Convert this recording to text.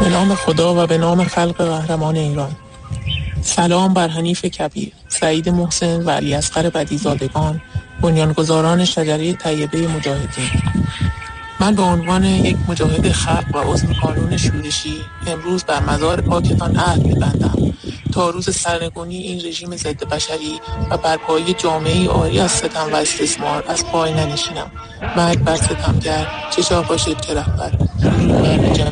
به نام خدا و به نام خلق قهرمان ایران. سلام بر حنیف کبیر، سعید محسن و علیاصغر بدیزادگان، بنیانگذاران شجره طیبه مجاهدین. من به عنوان یک مجاهد خلق و عضو کانون شورشی امروز بر مزار پاکتان عهد می‌بندم تا روز سرنگونی این رژیم ضد بشری و برپایی جامعه‌ای عاری از ستم و استثمار از پای ننشینم. مرگ بر ستمگر، چه شاه باشد چه رهبر.